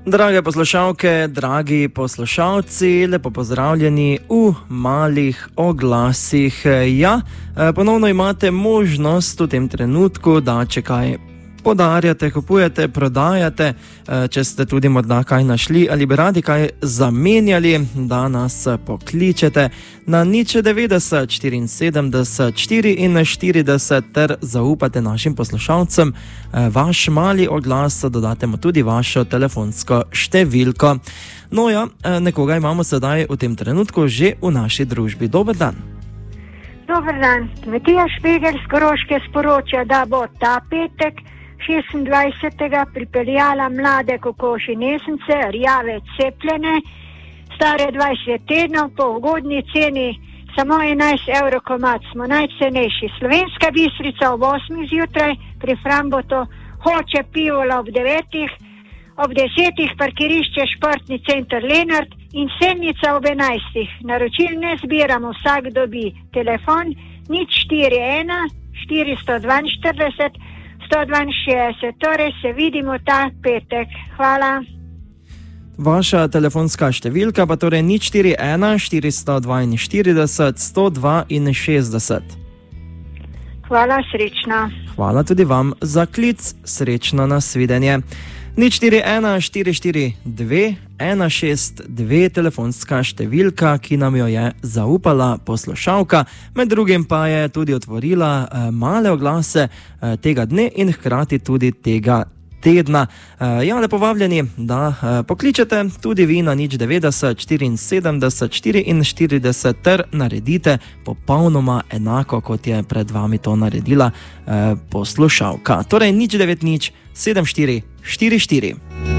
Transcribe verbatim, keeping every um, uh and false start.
Drage poslušalke, dragi poslušalci, lepo pozdravljeni v malih oglasih. Ja, ponovno imate možnost v tem trenutku, da če kaj podarjate, kupujete, prodajate, če ste tudi morda kaj našli ali bi radi kaj zamenjali, da nas pokličete na nič devetdeset štiriinsedemdeset štiriinštirideset ter zaupate našim poslušalcem vaš mali oglas, dodate mu tudi vašo telefonsko številko. No ja, nekoga imamo sedaj v tem trenutku že v naši družbi. Dober dan. Dober dan. Matija Špegelj z Koroške sporoča, da bo ta petek šestindvajsetega pripeljala mlade kokoši nesence, rjave cepljene, stare dvajset tednov, po ugodni ceni, samo enajst evrov komad, smo najcenejši. Slovenska Bistrica ob osmih zjutraj, pri Frambotu, Hoče pivola ob devetih, ob desetih parkirišče Športni center Lenart in Sennica ob enajstih. Naročil ne zbiramo, vsak dobi telefon nič štiri ena štiristo dvainštirideset sto dvainšestdeset. Torej se vidimo ta petek. Hvala. Vaša telefonska številka pa torej nič štiri ena štiristo dvainštirideset sto dvainšestdeset. Hvala, srečno. Hvala tudi vam za klic, srečno, nasvidenje. nič štiri ena štiri štiri dve ena šest dve telefonska številka, ki nam jo je zaupala poslušalka, med drugim pa je tudi otvorila eh, male oglase eh, tega dne in hkrati tudi tega tedna. Eh, ja, lepo vabljeni, da eh, pokličete tudi vi na nič devetdeset štiriinsedemdeset štiriinštirideset ter naredite popolnoma enako, kot je pred vami to naredila eh, poslušalka. Torej nič devet nič sedem štiri štiri štiri.